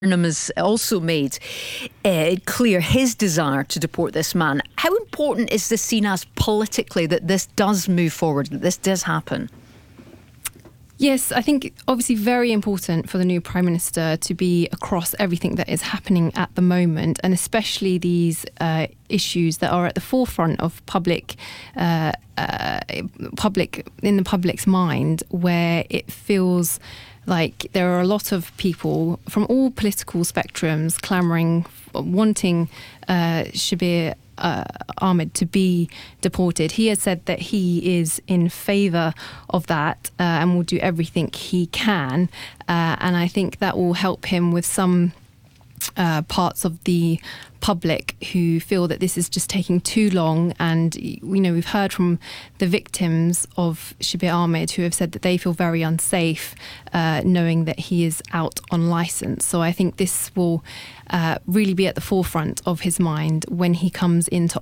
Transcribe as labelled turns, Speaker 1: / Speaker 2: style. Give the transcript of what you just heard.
Speaker 1: Burnham has also made clear his desire to deport this man. How important is this seen as politically that this does move forward, that this does happen?
Speaker 2: Yes, I think obviously very important for the new Prime Minister to be across everything that is happening at the moment, and especially these issues that are at the forefront of public in the public's mind, where it feels like there are a lot of people from all political spectrums clamouring, wanting Shabir Ahmed to be deported. He has said that he is in favour of that and will do everything he can. And I think that will help him with some parts of the public who feel that this is just taking too long. And we've heard from the victims of Shabir Ahmed who have said that they feel very unsafe knowing that he is out on licence. So I think this will really be at the forefront of his mind when he comes into